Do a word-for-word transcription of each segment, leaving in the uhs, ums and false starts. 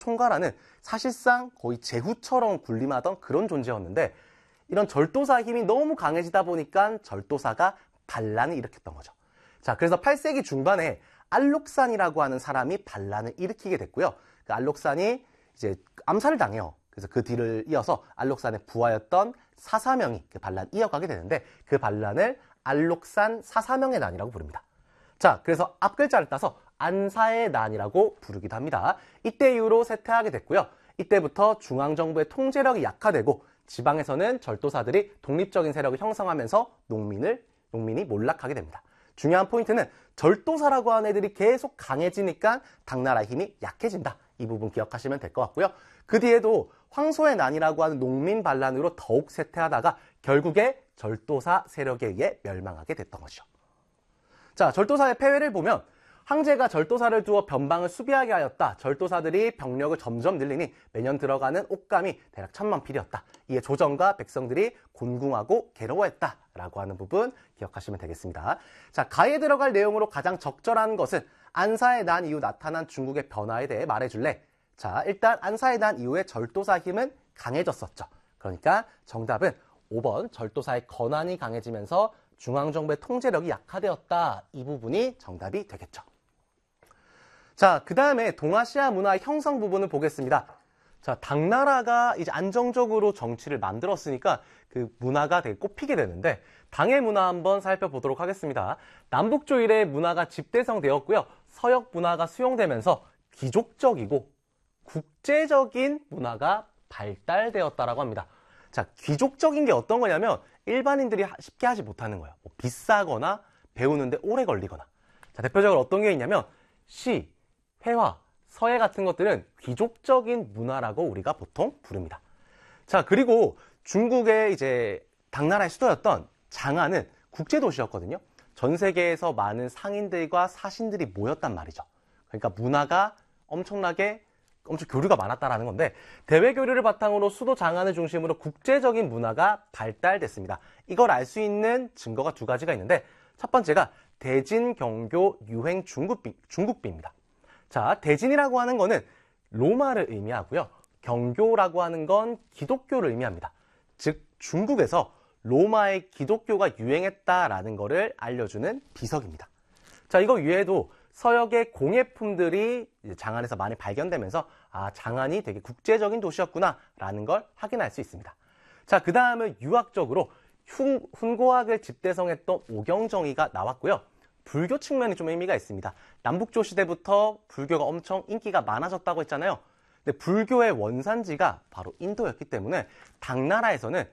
총괄하는 사실상 거의 제후처럼 군림하던 그런 존재였는데 이런 절도사 힘이 너무 강해지다 보니까 절도사가 반란을 일으켰던 거죠. 자, 그래서 팔 세기 중반에 알록산이라고 하는 사람이 반란을 일으키게 됐고요. 그 알록산이 이제 암살을 당해요. 그래서 그 뒤를 이어서 알록산의 부하였던 사사명이 그 반란 이어가게 되는데 그 반란을 알록산 사사명의 난이라고 부릅니다. 자, 그래서 앞글자를 따서 안사의 난이라고 부르기도 합니다. 이때 이후로 쇠퇴하게 됐고요. 이때부터 중앙정부의 통제력이 약화되고 지방에서는 절도사들이 독립적인 세력을 형성하면서 농민을, 농민이 몰락하게 됩니다. 중요한 포인트는 절도사라고 하는 애들이 계속 강해지니까 당나라의 힘이 약해진다. 이 부분 기억하시면 될 것 같고요. 그 뒤에도 황소의 난이라고 하는 농민 반란으로 더욱 쇠퇴하다가 결국에 절도사 세력에 의해 멸망하게 됐던 것이죠. 자, 절도사의 폐해를 보면 황제가 절도사를 두어 변방을 수비하게 하였다. 절도사들이 병력을 점점 늘리니 매년 들어가는 옷감이 대략 천만 필이었다. 이에 조정과 백성들이 곤궁하고 괴로워했다라고 하는 부분 기억하시면 되겠습니다. 자, 가에 들어갈 내용으로 가장 적절한 것은 안사의 난 이후 나타난 중국의 변화에 대해 말해줄래? 자, 일단 안사의 난 이후에 절도사 힘은 강해졌었죠. 그러니까 정답은 오 번 절도사의 권한이 강해지면서 중앙정부의 통제력이 약화되었다. 이 부분이 정답이 되겠죠. 자, 그 다음에 동아시아 문화의 형성 부분을 보겠습니다. 자, 당나라가 이제 안정적으로 정치를 만들었으니까 그 문화가 되게 꼽히게 되는데 당의 문화 한번 살펴보도록 하겠습니다. 남북조일의 문화가 집대성되었고요. 서역 문화가 수용되면서 귀족적이고 국제적인 문화가 발달되었다라고 합니다. 자, 귀족적인 게 어떤 거냐면 일반인들이 쉽게 하지 못하는 거예요. 뭐 비싸거나 배우는데 오래 걸리거나. 자, 대표적으로 어떤 게 있냐면 시, 회화, 서예 같은 것들은 귀족적인 문화라고 우리가 보통 부릅니다. 자, 그리고 중국의 이제 당나라의 수도였던 장안은 국제도시였거든요. 전 세계에서 많은 상인들과 사신들이 모였단 말이죠. 그러니까 문화가 엄청나게 엄청 교류가 많았다라는 건데 대외 교류를 바탕으로 수도 장안을 중심으로 국제적인 문화가 발달됐습니다. 이걸 알 수 있는 증거가 두 가지가 있는데 첫 번째가 대진, 경교, 유행, 중국비, 중국비입니다. 자, 대진이라고 하는 거는 로마를 의미하고요. 경교라고 하는 건 기독교를 의미합니다. 즉 중국에서 로마의 기독교가 유행했다라는 것을 알려주는 비석입니다. 자, 이거 외에도 서역의 공예품들이 장안에서 많이 발견되면서 아, 장안이 되게 국제적인 도시였구나라는 걸 확인할 수 있습니다. 자, 그 다음은 유학적으로 흉, 훈고학을 집대성했던 오경정이가 나왔고요. 불교 측면이 좀 의미가 있습니다. 남북조 시대부터 불교가 엄청 인기가 많아졌다고 했잖아요. 근데 불교의 원산지가 바로 인도였기 때문에 당나라에서는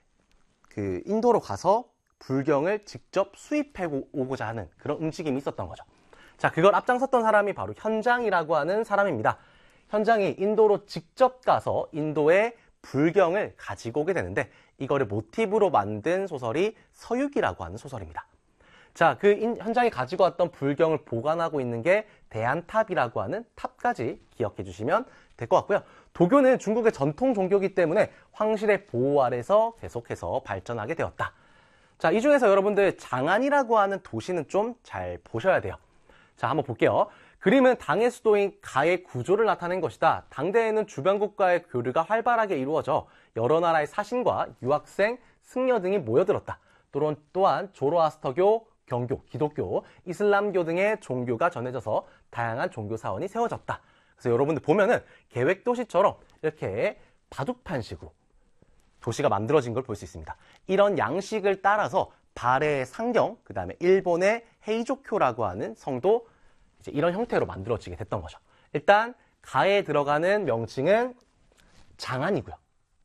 그 인도로 가서 불경을 직접 수입해 오고자 하는 그런 움직임이 있었던 거죠. 자, 그걸 앞장섰던 사람이 바로 현장이라고 하는 사람입니다. 현장이 인도로 직접 가서 인도의 불경을 가지고 오게 되는데 이거를 모티브로 만든 소설이 서유기라고 하는 소설입니다. 자, 그 인, 현장에 가지고 왔던 불경을 보관하고 있는 게 대안탑이라고 하는 탑까지 기억해 주시면 될 것 같고요. 도교는 중국의 전통 종교이기 때문에 황실의 보호 아래서 계속해서 발전하게 되었다. 자, 이 중에서 여러분들 장안이라고 하는 도시는 좀 잘 보셔야 돼요. 자, 한번 볼게요. 그림은 당의 수도인 가의 구조를 나타낸 것이다. 당대에는 주변 국가의 교류가 활발하게 이루어져 여러 나라의 사신과 유학생, 승려 등이 모여들었다. 또한, 또한 조로아스터교, 경교, 기독교, 이슬람교 등의 종교가 전해져서 다양한 종교 사원이 세워졌다. 그래서 여러분들 보면은 계획도시처럼 이렇게 바둑판식으로 도시가 만들어진 걸 볼 수 있습니다. 이런 양식을 따라서 발해의 상경, 그 다음에 일본의 헤이조쿄라고 하는 성도 이제 이런 형태로 만들어지게 됐던 거죠. 일단 가에 들어가는 명칭은 장안이고요.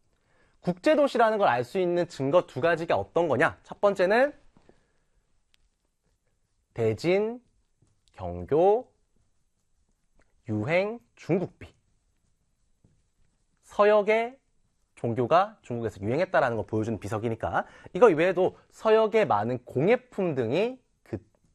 국제도시라는 걸 알 수 있는 증거 두 가지가 어떤 거냐? 첫 번째는 대진, 경교, 유행, 중국비. 서역의 종교가 중국에서 유행했다라는 걸 보여주는 비석이니까 이거 외에도 서역의 많은 공예품 등이 그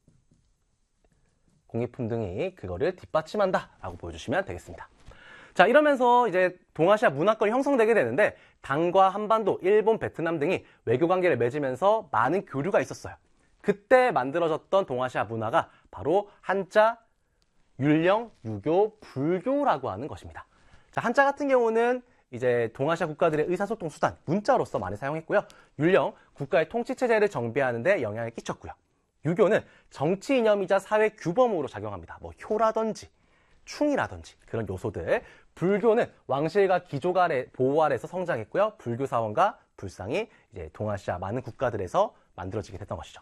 공예품 등이 그거를 뒷받침한다라고 보여주시면 되겠습니다. 자, 이러면서 이제 동아시아 문화권이 형성되게 되는데 당과 한반도, 일본, 베트남 등이 외교 관계를 맺으면서 많은 교류가 있었어요. 그때 만들어졌던 동아시아 문화가 바로 한자, 율령, 유교, 불교라고 하는 것입니다. 자, 한자 같은 경우는 이제 동아시아 국가들의 의사소통 수단, 문자로서 많이 사용했고요. 율령, 국가의 통치체제를 정비하는 데 영향을 끼쳤고요. 유교는 정치 이념이자 사회 규범으로 작용합니다. 뭐 효라든지 충이라든지 그런 요소들. 불교는 왕실과 귀족 아래 보호 아래서 성장했고요. 불교 사원과 불상이 이제 동아시아 많은 국가들에서 만들어지게 됐던 것이죠.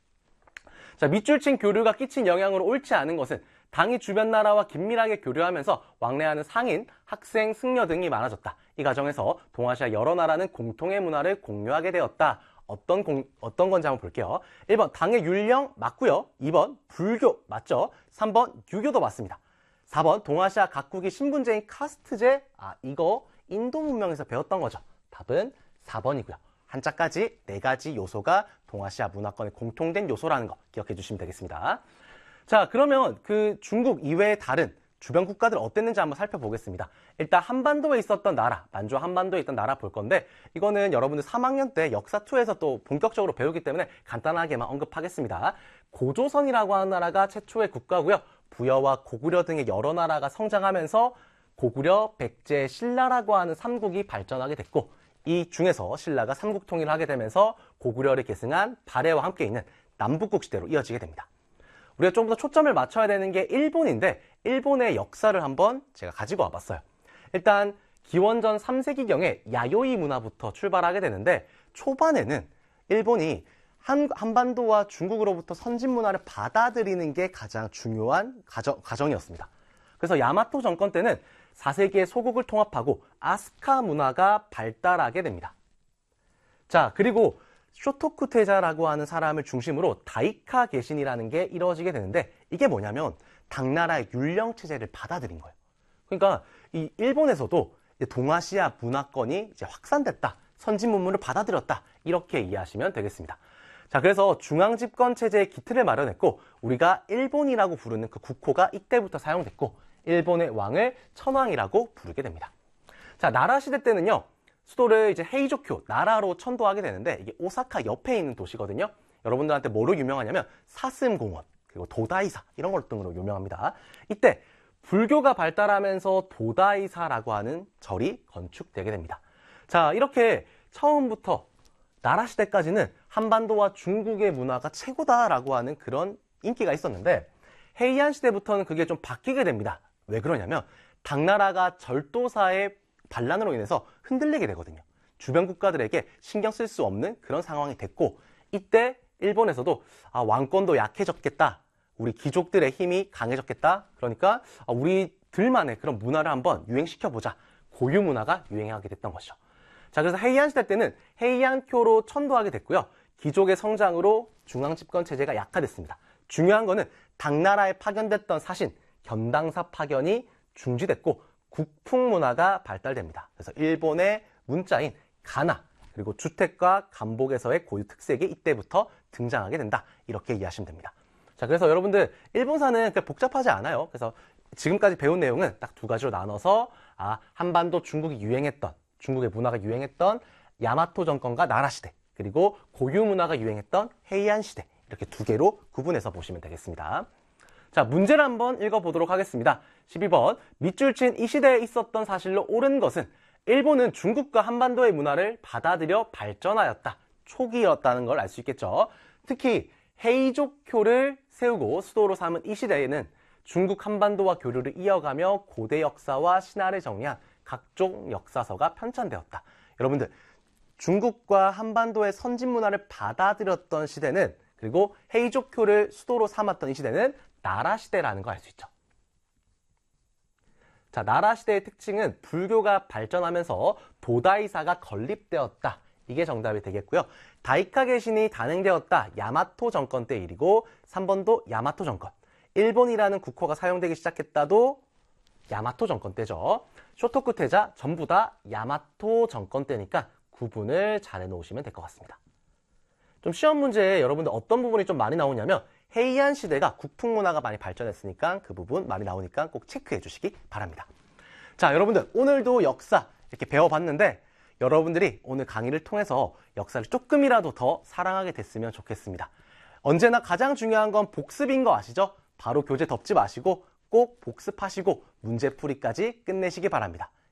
자, 밑줄친 교류가 끼친 영향으로 옳지 않은 것은 당이 주변 나라와 긴밀하게 교류하면서 왕래하는 상인, 학생, 승려 등이 많아졌다. 이 과정에서 동아시아 여러 나라는 공통의 문화를 공유하게 되었다. 어떤, 공, 어떤 건지 한번 볼게요. 일 번 당의 율령 맞고요. 이 번 불교 맞죠. 삼 번 유교도 맞습니다. 사 번 동아시아 각국의 신분제인 카스트제. 아, 이거 인도 문명에서 배웠던 거죠. 답은 사 번이고요. 한자까지 네 가지 요소가 동아시아 문화권의 공통된 요소라는 거 기억해 주시면 되겠습니다. 자, 그러면 그 중국 이외의 다른 주변 국가들 어땠는지 한번 살펴보겠습니다. 일단 한반도에 있었던 나라, 만주 한반도에 있던 나라 볼 건데 이거는 여러분들 삼 학년 때 역사투에서 또 본격적으로 배우기 때문에 간단하게만 언급하겠습니다. 고조선이라고 하는 나라가 최초의 국가고요. 부여와 고구려 등의 여러 나라가 성장하면서 고구려, 백제, 신라라고 하는 삼국이 발전하게 됐고 이 중에서 신라가 삼국 통일을 하게 되면서 고구려를 계승한 발해와 함께 있는 남북국 시대로 이어지게 됩니다. 우리가 좀 더 초점을 맞춰야 되는 게 일본인데 일본의 역사를 한번 제가 가지고 와봤어요. 일단 기원전 삼 세기경에 야요이 문화부터 출발하게 되는데 초반에는 일본이 한, 한반도와 중국으로부터 선진 문화를 받아들이는 게 가장 중요한 과정, 과정이었습니다. 그래서 야마토 정권 때는 사 세기의 소국을 통합하고 아스카 문화가 발달하게 됩니다. 자, 그리고 쇼토쿠 태자라고 하는 사람을 중심으로 다이카 개신이라는 게 이루어지게 되는데 이게 뭐냐면 당나라의 율령 체제를 받아들인 거예요. 그러니까 이 일본에서도 동아시아 문화권이 이제 확산됐다, 선진 문물을 받아들였다 이렇게 이해하시면 되겠습니다. 자, 그래서 중앙 집권 체제의 기틀을 마련했고 우리가 일본이라고 부르는 그 국호가 이때부터 사용됐고 일본의 왕을 천황이라고 부르게 됩니다. 자, 나라 시대 때는요. 수도를 이제 헤이조쿄, 나라로 천도하게 되는데 이게 오사카 옆에 있는 도시거든요. 여러분들한테 뭐로 유명하냐면 사슴공원, 그리고 도다이사 이런 것 등으로 유명합니다. 이때 불교가 발달하면서 도다이사라고 하는 절이 건축되게 됩니다. 자, 이렇게 처음부터 나라 시대까지는 한반도와 중국의 문화가 최고다라고 하는 그런 인기가 있었는데 헤이안 시대부터는 그게 좀 바뀌게 됩니다. 왜 그러냐면 당나라가 절도사의 반란으로 인해서 흔들리게 되거든요. 주변 국가들에게 신경 쓸 수 없는 그런 상황이 됐고 이때 일본에서도 아, 왕권도 약해졌겠다. 우리 귀족들의 힘이 강해졌겠다. 그러니까 아, 우리들만의 그런 문화를 한번 유행시켜보자. 고유 문화가 유행하게 됐던 것이죠. 자, 그래서 헤이안 시대 때는 헤이안쿄로 천도하게 됐고요. 귀족의 성장으로 중앙 집권 체제가 약화됐습니다. 중요한 거는 당나라에 파견됐던 사신, 견당사 파견이 중지됐고 국풍 문화가 발달됩니다. 그래서 일본의 문자인 가나 그리고 주택과 간복에서의 고유 특색이 이때부터 등장하게 된다. 이렇게 이해하시면 됩니다. 자, 그래서 여러분들 일본사는 그렇게 복잡하지 않아요. 그래서 지금까지 배운 내용은 딱 두 가지로 나눠서 아, 한반도 중국이 유행했던 중국의 문화가 유행했던 야마토 정권과 나라 시대 그리고 고유 문화가 유행했던 헤이안 시대 이렇게 두 개로 구분해서 보시면 되겠습니다. 자, 문제를 한번 읽어보도록 하겠습니다. 십이 번 밑줄 친 이 시대에 있었던 사실로 옳은 것은 일본은 중국과 한반도의 문화를 받아들여 발전하였다. 초기였다는 걸 알 수 있겠죠. 특히 헤이조쿄를 세우고 수도로 삼은 이 시대에는 중국 한반도와 교류를 이어가며 고대 역사와 신화를 정리한 각종 역사서가 편찬되었다. 여러분들 중국과 한반도의 선진 문화를 받아들였던 시대는 그리고 헤이조쿄를 수도로 삼았던 이 시대는 나라 시대라는 거 알 수 있죠. 자, 나라 시대의 특징은 불교가 발전하면서 도다이사가 건립되었다. 이게 정답이 되겠고요. 다이카 개신이 단행되었다. 야마토 정권 때 일이고 삼 번도 야마토 정권. 일본이라는 국호가 사용되기 시작했다도 야마토 정권 때죠. 쇼토쿠 태자 전부 다 야마토 정권 때니까 구분을 잘 해놓으시면 될 것 같습니다. 좀 시험 문제에 여러분들 어떤 부분이 좀 많이 나오냐면 헤이안 시대가 국풍 문화가 많이 발전했으니까 그 부분 많이 나오니까 꼭 체크해 주시기 바랍니다. 자, 여러분들 오늘도 역사 이렇게 배워봤는데 여러분들이 오늘 강의를 통해서 역사를 조금이라도 더 사랑하게 됐으면 좋겠습니다. 언제나 가장 중요한 건 복습인 거 아시죠? 바로 교재 덮지 마시고 꼭 복습하시고 문제풀이까지 끝내시기 바랍니다.